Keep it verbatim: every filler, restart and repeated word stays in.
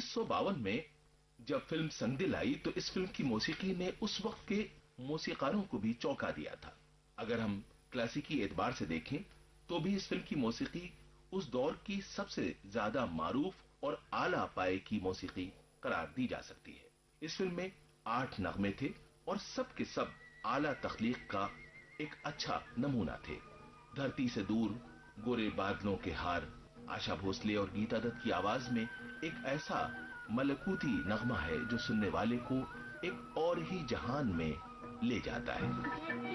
उन्नीस सौ बावन में जब फिल्म संग दिल आई तो इस फिल्म की मौसीकी ने उस वक्त के मौसीकारों को भी चौंका दिया था। अगर हम क्लासिकी एतबार से देखें तो भी इस फिल्म की मौसीकी उस दौर की सबसे ज्यादा मारूफ और आला पाए की मौसीकी करार दी जा सकती है। इस फिल्म में आठ नगमे थे और सब के सब आला तख्लीक का एक अच्छा नमूना थे। धरती से दूर, गोरे बादलों के हार, आशा भोसले और गीता दत्त की आवाज में एक ऐसा मलकूती नगमा है जो सुनने वाले को एक और ही जहान में ले जाता है।